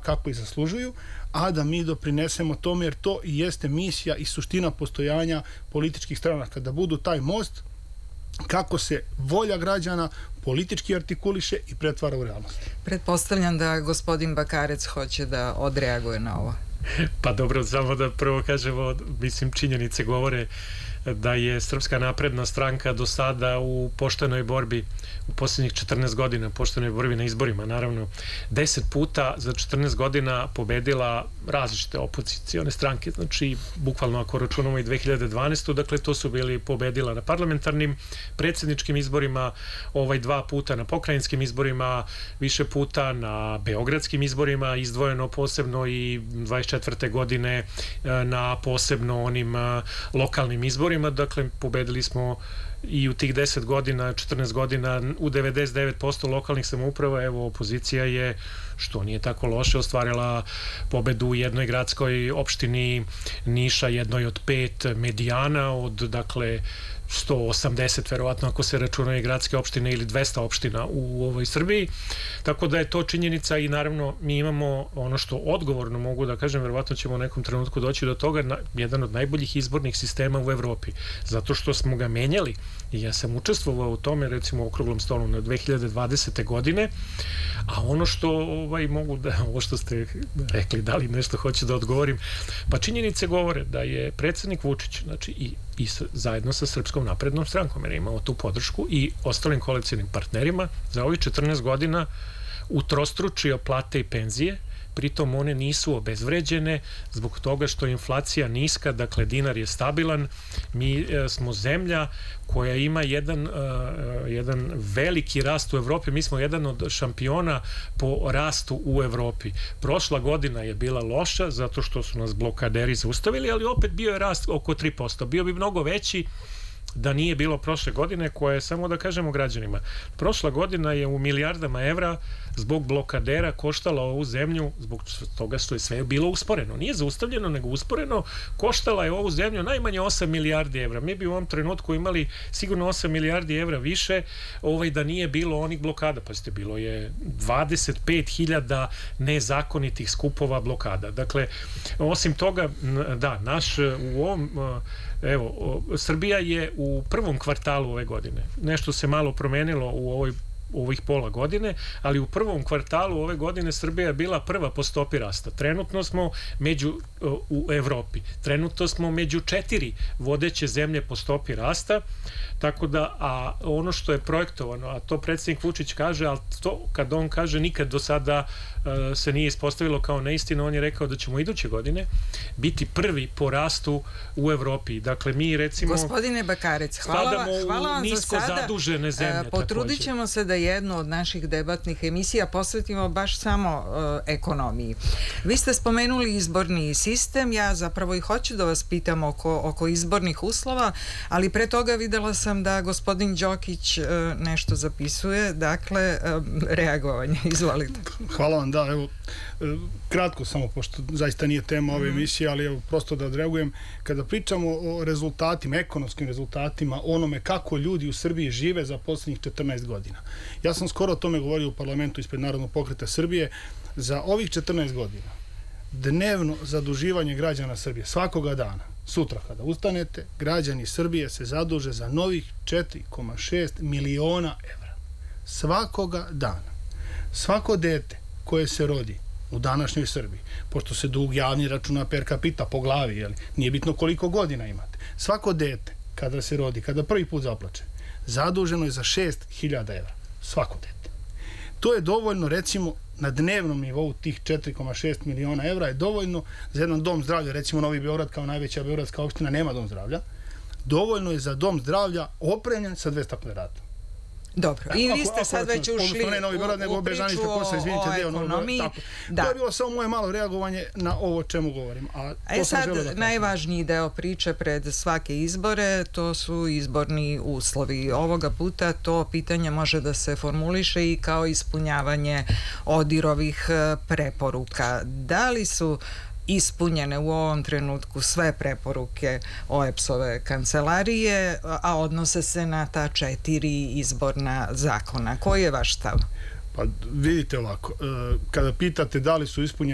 kako ih zaslužuju, a da mi doprinesemo tome, jer to i jeste misija i suština postojanja političkih stranaka, da budu taj most kako se volja građana politički artikuliše i pretvara u realnost. Pretpostavljam da gospodin Bakarec hoće da odreaguje na ovo. Pa dobro, samo da prvo kažemo, mislim, činjenice govore da je Srpska napredna stranka do sada u poštenoj borbi u posljednjih 14 godina, poštenoj borbi na izborima, naravno, 10 puta za 14 godina pobedila različite opozicione stranke, znači bukvalno ako računamo i 2012. Dakle, to su bili pobedila na parlamentarnim, predsjedničkim izborima, 2 puta na pokrajinskim izborima, više puta na beogradskim izborima, izdvojeno posebno i 24. godine na posebno onim lokalnim izborima. Dakle, pobedili smo i u tih 10 godina, 14 godina u 99% lokalnih samouprava. Evo, opozicija je, što nije tako loše, ostvarila pobedu u jednoj gradskoj opštini Niša, jednoj od 5 medijana, od, dakle, 180 verovatno ako se računaju gradske opštine ili 200 opština u ovoj Srbiji, tako da je to činjenica. I naravno mi imamo ono što odgovorno mogu da kažem, verovatno ćemo u nekom trenutku doći do toga, jedan od najboljih izbornih sistema u Evropi, zato što smo ga menjali i ja sam učestvovao u tome, recimo u okruglom stolu na 2020. godine, a ono što mogu da, ovo što ste rekli, da li nešto hoću da odgovorim, pa činjenice govore da je predsjednik Vučić, znači i zajedno sa Srpskom naprednom strankom, jer je imao tu podršku, i ostalim koalicijnim partnerima za ovih 14 godina utrostručio plate i penzije, pritom one nisu obezvređene zbog toga što je inflacija niska, dakle dinar je stabilan. Mi smo zemlja koja ima jedan veliki rast u Evropi, mi smo jedan od šampiona po rastu u Evropi. Prošla godina je bila loša zato što su nas blokaderi zaustavili, ali opet bio je rast oko 3%. Bio bi mnogo veći da nije bilo prošle godine, koja je, samo da kažemo građanima, prošla godina je u milijardama evra zbog blokadera koštala ovu zemlju, zbog toga što je sve bilo usporeno. Nije zaustavljeno, nego usporeno. Koštala je ovu zemlju najmanje 8 milijardi evra. Mi bi u ovom trenutku imali sigurno 8 milijardi evra više da nije bilo onih blokada. Pazite, bilo je 25.000 nezakonitih skupova blokada. Dakle, osim toga, da, u ovom, evo, Srbija je u prvom kvartalu ove godine, nešto se malo promenilo u ovih pola godine, ali u prvom kvartalu ove godine Srbija je bila prva po stopi rasta. Trenutno smo u Evropi, trenutno smo među 4 vodeće zemlje po stopi rasta, tako da, a ono što je projektovano, a to predsjednik Vučić kaže, ali to kad on kaže nikad do sada se nije ispostavilo kao neistina, on je rekao da ćemo iduće godine biti prvi po rastu u Evropi. Dakle, mi recimo Gospodine Bakarec, hvala vam nisko za sada. Zadužene zemlje. Potrudit ćemo se da jednu od naših debatnih emisija posvetimo baš samo ekonomiji. Vi ste spomenuli izborni sistem, ja zapravo i hoću da vas pitam oko izbornih uslova, ali pre toga videla sam da gospodin Đokić nešto zapisuje, dakle, reagovanje, izvolite. Hvala vam, da, evo, kratko samo, pošto zaista nije tema ove emisije, ali evo, prosto da odreagujem. Kada pričamo o rezultatima, ekonomskim rezultatima, onome kako ljudi u Srbiji žive za posljednjih 14 godina. Ja sam skoro o tome govorio u parlamentu ispred Narodnog pokreta Srbije. Za ovih 14 godina dnevno zaduživanje građana Srbije, svakoga dana, sutra kada ustanete, građani Srbije se zaduže za novih 4,6 miliona evra. Svakoga dana. Svako dete koje se rodi u današnjoj Srbiji, pošto se dug javni računa per capita po glavi, nije bitno koliko godina imate. Svako dete kada se rodi, kada prvi put zaplače, zaduženo je za 6.000 evra. Svako dete. To je dovoljno, recimo, na dnevnom nivou tih 4,6 miliona evra je dovoljno za jedan dom zdravlja, recimo Novi Beograd kao najveća beogradska opština nema dom zdravlja, dovoljno je za dom zdravlja opremljen sa 200 kvadrata. Dobro, i vi ste sad već ušli u priču o ekonomiji. To je bilo samo moje malo reagovanje na ovo čemu govorim. Sad, najvažniji deo priče pred svake izbore, to su izborni uslovi. Ovoga puta to pitanje može da se formuliše i kao ispunjavanje ODIHR-ovih preporuka. Da li su ispunjene u ovom trenutku sve preporuke OEBS-ove kancelarije, a odnose se na ta 4 izborna zakona? Koji je vaš stav? Pa vidite ovako, kada pitate da li su ispunjene